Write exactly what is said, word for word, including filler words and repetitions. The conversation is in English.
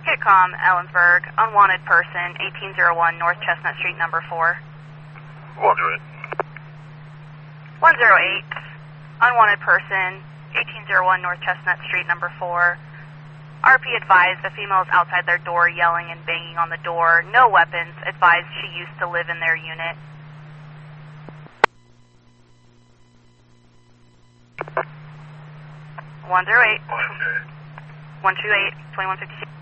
Kitcom, Ellensburg, unwanted person, eighteen oh one North Chestnut Street, number four. one oh eight. one oh eight, unwanted person, eighteen oh one North Chestnut Street, number four. R P advised the female is outside their door yelling and banging on the door. No weapons. Advised she used to live in their unit. one oh eight. one two eight, twenty-one fifty-six.